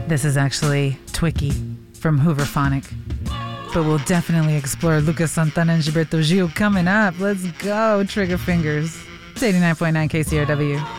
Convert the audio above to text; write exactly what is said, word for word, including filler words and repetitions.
This is actually Twicky from Hooverphonic. But we'll definitely explore Lucas Santana and Gilberto Gil coming up. Let's go, Trigger Fingers. It's eighty-nine point nine K C R W.